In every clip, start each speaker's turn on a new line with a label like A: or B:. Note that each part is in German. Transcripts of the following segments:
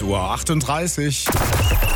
A: 8:38 Uhr.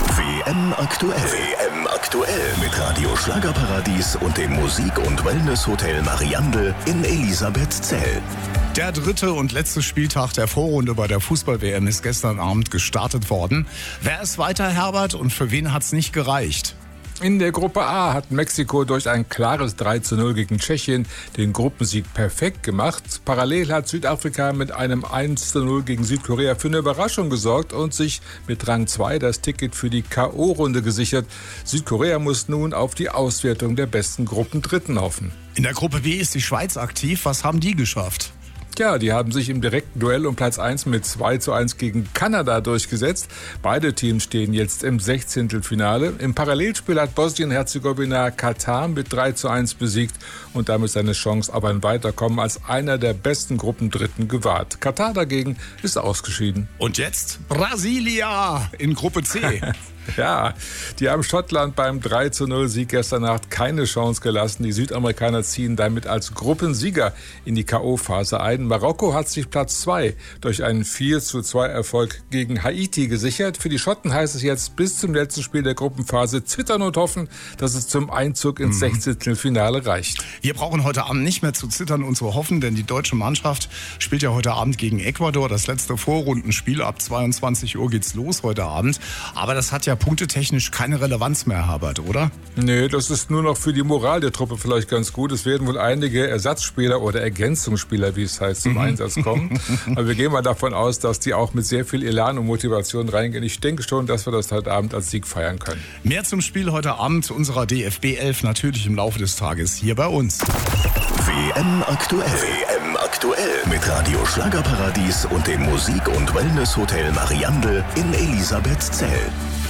B: WM aktuell. WM aktuell mit Radio Schlagerparadies und dem Musik- und Wellness-Hotel Mariandel in Elisabethzell.
A: Der dritte und letzte Spieltag der Vorrunde bei der Fußball-WM ist gestern Abend gestartet worden. Wer ist weiter, Herbert, und für wen hat's nicht gereicht?
C: In der Gruppe A hat Mexiko durch ein klares 3:0 gegen Tschechien den Gruppensieg perfekt gemacht. Parallel hat Südafrika mit einem 1:0 gegen Südkorea für eine Überraschung gesorgt und sich mit Rang 2 das Ticket für die K.O.-Runde gesichert. Südkorea muss nun auf die Auswertung der besten Gruppendritten hoffen.
A: In der Gruppe B ist die Schweiz aktiv. Was haben die geschafft?
C: Ja, die haben sich im direkten Duell um Platz 1 mit 2:1 gegen Kanada durchgesetzt. Beide Teams stehen jetzt im 16. Im Parallelspiel hat Bosnien-Herzegowina Katar mit 3:1 besiegt und damit seine Chance auf ein Weiterkommen als einer der besten Gruppendritten gewahrt. Katar dagegen ist ausgeschieden.
A: Und jetzt Brasilia in Gruppe C.
C: Ja, die haben Schottland beim 3:0-Sieg gestern Nacht keine Chance gelassen. Die Südamerikaner ziehen damit als Gruppensieger in die K.O.-Phase ein. Marokko hat sich Platz 2 durch einen 4:2-Erfolg gegen Haiti gesichert. Für die Schotten heißt es jetzt bis zum letzten Spiel der Gruppenphase zittern und hoffen, dass es zum Einzug ins 16. reicht.
A: Wir brauchen heute Abend nicht mehr zu zittern und zu hoffen, denn die deutsche Mannschaft spielt ja heute Abend gegen Ecuador. Das letzte Vorrundenspiel. Ab 22 Uhr geht's los heute Abend. Aber das hat ja punktetechnisch keine Relevanz mehr, Herbert, oder?
C: Nee, das ist nur noch für die Moral der Truppe vielleicht ganz gut. Es werden wohl einige Ersatzspieler oder Ergänzungsspieler, wie es heißt, zum Einsatz kommen. Aber wir gehen mal davon aus, dass die auch mit sehr viel Elan und Motivation reingehen. Ich denke schon, dass wir das heute Abend als Sieg feiern können.
A: Mehr zum Spiel heute Abend unserer DFB 11 natürlich im Laufe des Tages hier bei uns.
B: WM aktuell. WM aktuell mit Radio Schlagerparadies und dem Musik- und Wellness-Hotel Mariandel in Elisabethzell.